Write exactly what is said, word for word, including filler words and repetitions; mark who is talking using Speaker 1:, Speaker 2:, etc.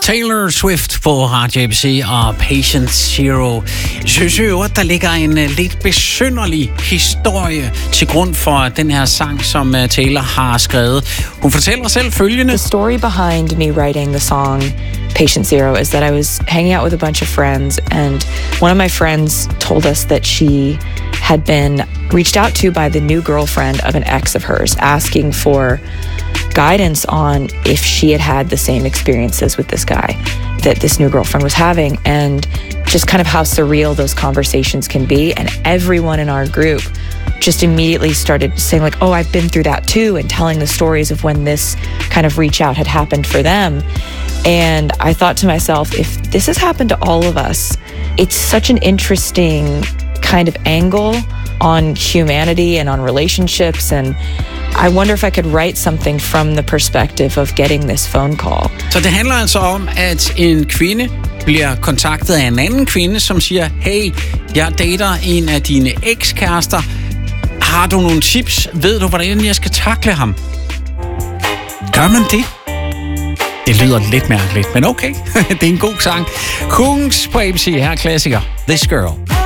Speaker 1: Taylor Swift på Radio A B C og Patient Zero. Jeg synes jo, at der ligger en uh, lidt besynderlig historie til grund for den her sang, som uh, Taylor har skrevet. Hun fortæller selv følgende.
Speaker 2: The story behind me writing the song Patient Zero is that I was hanging out with a bunch of friends, and one of my friends told us that she had been reached out to by the new girlfriend of an ex of hers, asking for guidance on if she had had the same experiences with this guy that this new girlfriend was having, and just kind of how surreal those conversations can be. And everyone in our group just immediately started saying like, oh, I've been through that too, and telling the stories of when this kind of reach out had happened for them. And I thought to myself, if this has happened to all of us, it's such an interesting kind of angle on humanity and on relationships, and I wonder if I could write something from the perspective of getting this phone call.
Speaker 1: Så det handler altså om, at en kvinde bliver kontaktet af en anden kvinde, som siger, hey, jeg dater en af dine ekskærester. Har du nogle tips? Ved du, hvordan jeg skal takle ham? Gør man det? Det lyder lidt mærkeligt, men okay. Det er en god sang. Kungs på A B C, her klassiker. This Girl.